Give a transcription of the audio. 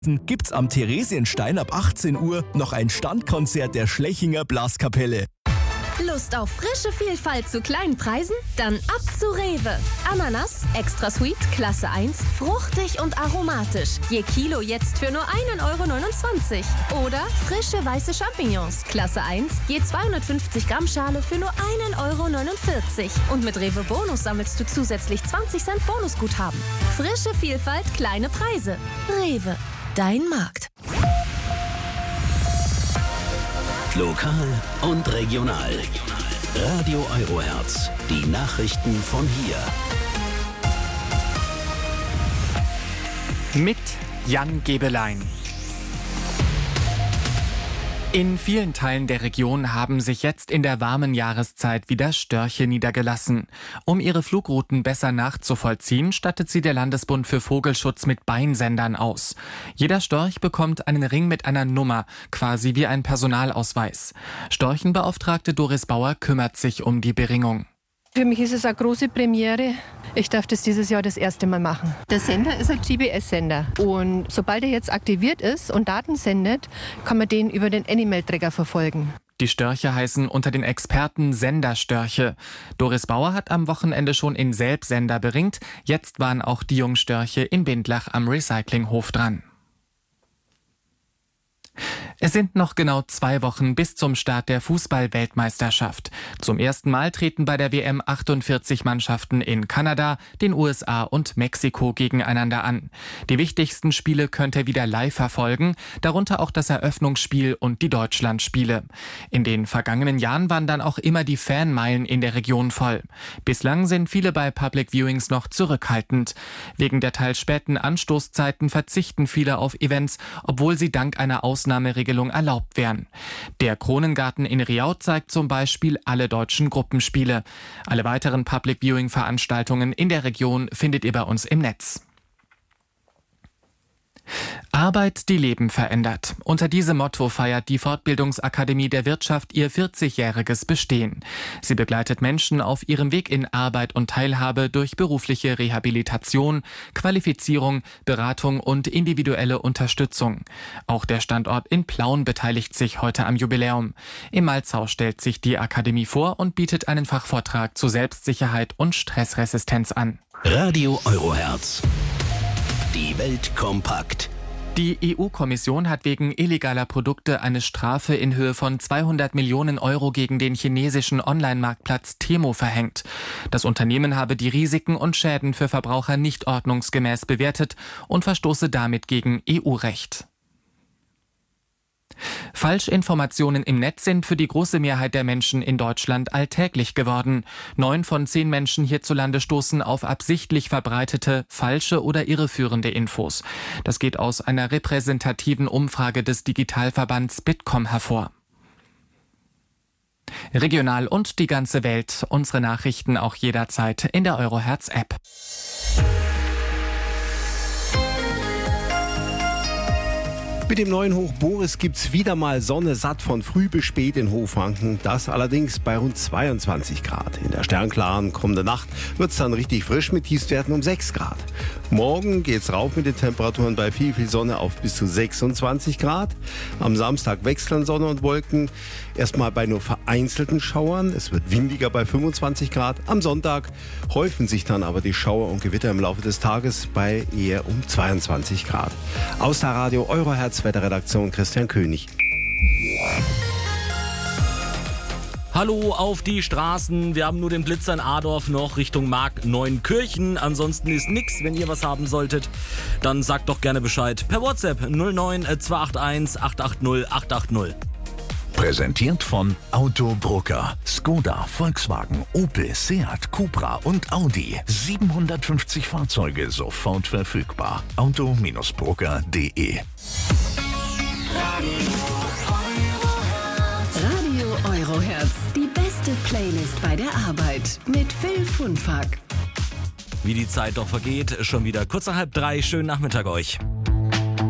Gibt's am Theresienstein ab 18 Uhr noch ein Standkonzert der Schlechinger Blaskapelle. Lust auf frische Vielfalt zu kleinen Preisen? Dann ab zu Rewe. Ananas, extra sweet, Klasse 1, fruchtig und aromatisch. Je Kilo jetzt für nur 1,29 €. Oder frische weiße Champignons, Klasse 1, je 250 Gramm Schale für nur 1,49 €. Und mit Rewe Bonus sammelst du zusätzlich 20 Cent Bonusguthaben. Frische Vielfalt, kleine Preise. Rewe, dein Markt. Lokal und regional. Radio Eurohertz. Die Nachrichten von hier. Mit Jan Gebelein. In vielen Teilen der Region haben sich jetzt in der warmen Jahreszeit wieder Störche niedergelassen. Um ihre Flugrouten besser nachzuvollziehen, stattet sie der Landesbund für Vogelschutz mit Beinsendern aus. Jeder Storch bekommt einen Ring mit einer Nummer, quasi wie ein Personalausweis. Storchenbeauftragte Doris Bauer kümmert sich um die Beringung. Für mich ist es eine große Premiere. Ich darf das dieses Jahr das erste Mal machen. Der Sender ist ein GPS-Sender. Und sobald er jetzt aktiviert ist und Daten sendet, kann man den über den Animal-Tracker verfolgen. Die Störche heißen unter den Experten Senderstörche. Doris Bauer hat am Wochenende schon in Selb-Sender beringt. Jetzt waren auch die Jungstörche in Bindlach am Recyclinghof dran. Es sind noch genau 2 Wochen bis zum Start der Fußball-Weltmeisterschaft. Zum ersten Mal treten bei der WM 48 Mannschaften in Kanada, den USA und Mexiko gegeneinander an. Die wichtigsten Spiele könnt ihr wieder live verfolgen, darunter auch das Eröffnungsspiel und die Deutschlandspiele. In den vergangenen Jahren waren dann auch immer die Fanmeilen in der Region voll. Bislang sind viele bei Public Viewings noch zurückhaltend. Wegen der teils späten Anstoßzeiten verzichten viele auf Events, obwohl sie dank einer Ausnahmeregelung erlaubt wären. Der Kronengarten in Riau zeigt zum Beispiel alle deutschen Gruppenspiele. Alle weiteren Public Viewing Veranstaltungen in der Region findet ihr bei uns im Netz. Arbeit, die Leben verändert. Unter diesem Motto feiert die Fortbildungsakademie der Wirtschaft ihr 40-jähriges Bestehen. Sie begleitet Menschen auf ihrem Weg in Arbeit und Teilhabe durch berufliche Rehabilitation, Qualifizierung, Beratung und individuelle Unterstützung. Auch der Standort in Plauen beteiligt sich heute am Jubiläum. Im Malzau stellt sich die Akademie vor und bietet einen Fachvortrag zu Selbstsicherheit und Stressresistenz an. Radio Eurohertz. Die Welt kompakt. Die EU-Kommission hat wegen illegaler Produkte eine Strafe in Höhe von 200 Millionen € gegen den chinesischen Online-Marktplatz Temu verhängt. Das Unternehmen habe die Risiken und Schäden für Verbraucher nicht ordnungsgemäß bewertet und verstoße damit gegen EU-Recht. Falschinformationen im Netz sind für die große Mehrheit der Menschen in Deutschland alltäglich geworden. 9 von 10 Menschen hierzulande stoßen auf absichtlich verbreitete, falsche oder irreführende Infos. Das geht aus einer repräsentativen Umfrage des Digitalverbands Bitkom hervor. Regional und die ganze Welt. Unsere Nachrichten auch jederzeit in der Eurohertz-App. Mit dem neuen Hoch Boris gibt's wieder mal Sonne, satt von früh bis spät in Hochfranken. Das allerdings bei rund 22 Grad. In der sternklaren kommenden Nacht wird's dann richtig frisch mit Tiefstwerten um 6 Grad. Morgen geht's rauf mit den Temperaturen bei viel Sonne auf bis zu 26 Grad. Am Samstag wechseln Sonne und Wolken. Erstmal bei nur vereinzelten Schauern. Es wird windiger bei 25 Grad. Am Sonntag häufen sich dann aber die Schauer und Gewitter im Laufe des Tages bei eher um 22 Grad. Aus der Radio Eurohertz Wetterredaktion Christian König. Hallo auf die Straßen. Wir haben nur den Blitzer in Adorf noch Richtung Mark Neunkirchen. Ansonsten ist nix. Wenn ihr was haben solltet, dann sagt doch gerne Bescheid. Per WhatsApp 09 281 880 880. Präsentiert von Auto Brucker. Skoda, Volkswagen, Opel, Seat, Cupra und Audi. 750 Fahrzeuge sofort verfügbar. Auto-Brucker.de. Radio Eurohertz. Die beste Playlist bei der Arbeit. Mit Phil Funfack. Wie die Zeit doch vergeht, schon wieder kurz nach 2:30. Schönen Nachmittag euch.